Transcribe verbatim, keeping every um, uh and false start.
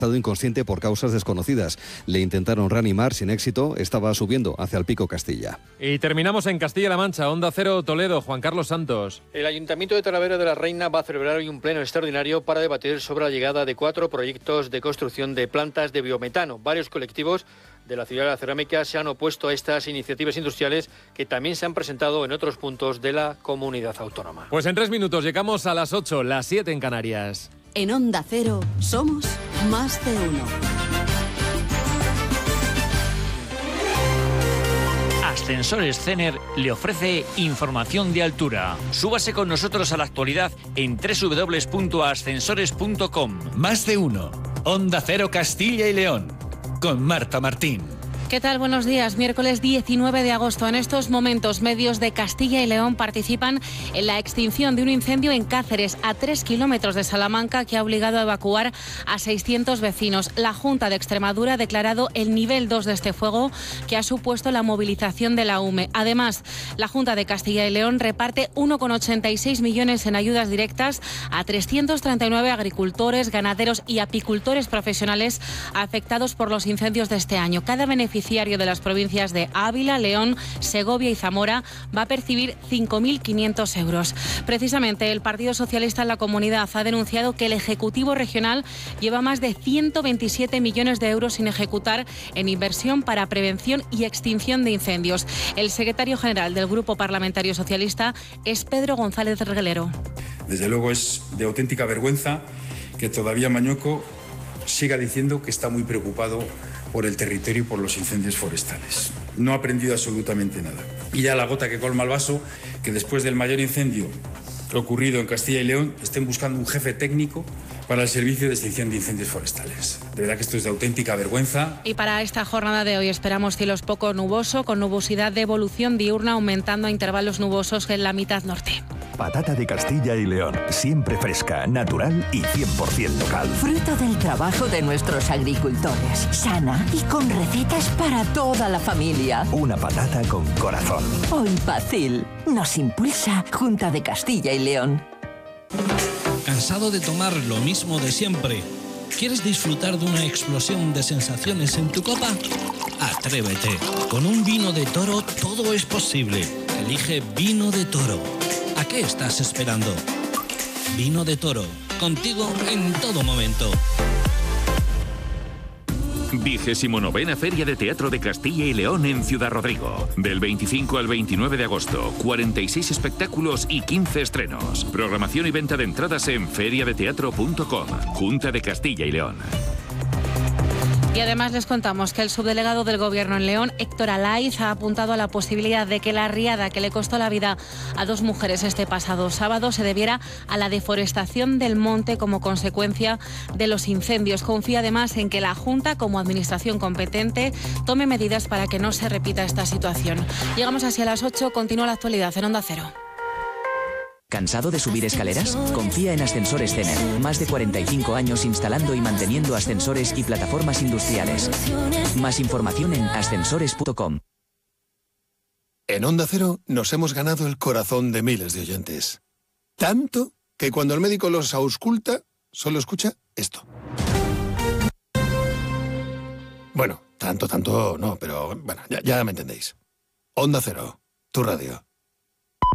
estado inconsciente por causas desconocidas. Le intentaron reanimar sin éxito, estaba subiendo hacia el Pico Castilla. Y terminamos en Castilla-La Mancha, Onda Cero Toledo, Juan Carlos Santos. El Ayuntamiento de Talavera de la Reina va a celebrar hoy un pleno extraordinario para debatir sobre la llegada de cuatro proyectos de construcción de plantas de biometano. Varios colectivos de la ciudad de la cerámica se han opuesto a estas iniciativas industriales que también se han presentado en otros puntos de la comunidad autónoma. Pues en tres minutos llegamos a las ocho, las siete en Canarias. En Onda Cero somos más de uno. Ascensores Cener le ofrece información de altura. Súbase con nosotros a la actualidad en doble u doble u doble u punto ascensores punto com. Más de uno. Onda Cero Castilla y León. Con Marta Martín. ¿Qué tal? Buenos días. Miércoles diecinueve de agosto. En estos momentos, medios de Castilla y León participan en la extinción de un incendio en Cáceres, a tres kilómetros de Salamanca, que ha obligado a evacuar a seiscientos vecinos. La Junta de Extremadura ha declarado el nivel dos de este fuego, que ha supuesto la movilización de la U M E. Además, la Junta de Castilla y León reparte uno coma ochenta y seis millones en ayudas directas a trescientos treinta y nueve agricultores, ganaderos y apicultores profesionales afectados por los incendios de este año. Cada beneficiario de las provincias de Ávila, León, Segovia y Zamora va a percibir cinco mil quinientos euros. Precisamente, el Partido Socialista en la comunidad ha denunciado que el Ejecutivo Regional lleva más de ciento veintisiete millones de euros sin ejecutar en inversión para prevención y extinción de incendios. El secretario general del Grupo Parlamentario Socialista es Pedro González Reguelero. Desde luego es de auténtica vergüenza que todavía Mañueco siga diciendo que está muy preocupado por el territorio y por los incendios forestales. No ha aprendido absolutamente nada. Y ya la gota que colma el vaso, que después del mayor incendio ocurrido en Castilla y León, estén buscando un jefe técnico para el servicio de extinción de incendios forestales. De verdad que esto es de auténtica vergüenza. Y para esta jornada de hoy esperamos cielos poco nuboso, con nubosidad de evolución diurna aumentando a intervalos nubosos en la mitad norte. Patata de Castilla y León, siempre fresca, natural y cien por ciento local. Fruto del trabajo de nuestros agricultores, sana y con recetas para toda la familia. Una patata con corazón. Hoy Pacil nos impulsa Junta de Castilla y León. ¿Cansado de tomar lo mismo de siempre? ¿Quieres disfrutar de una explosión de sensaciones en tu copa? Atrévete. Con un vino de Toro todo es posible. Elige Vino de Toro. ¿A qué estás esperando? Vino de Toro, contigo en todo momento. Vigésimo novena Feria de Teatro de Castilla y León en Ciudad Rodrigo. Del veinticinco al veintinueve de agosto, cuarenta y seis espectáculos y quince estrenos. Programación y venta de entradas en feria de teatro punto com. Junta de Castilla y León. Y además les contamos que el subdelegado del Gobierno en León, Héctor Alaiz, ha apuntado a la posibilidad de que la riada que le costó la vida a dos mujeres este pasado sábado se debiera a la deforestación del monte como consecuencia de los incendios. Confía además en que la Junta, como administración competente, tome medidas para que no se repita esta situación. Llegamos así a las ocho, continúa la actualidad en Onda Cero. ¿Cansado de subir escaleras? Confía en Ascensores Cener. Más de cuarenta y cinco años instalando y manteniendo ascensores y plataformas industriales. Más información en ascensores punto com. En Onda Cero nos hemos ganado el corazón de miles de oyentes. Tanto que cuando el médico los ausculta, solo escucha esto. Bueno, tanto, tanto no, pero bueno, ya, ya me entendéis. Onda Cero, tu radio.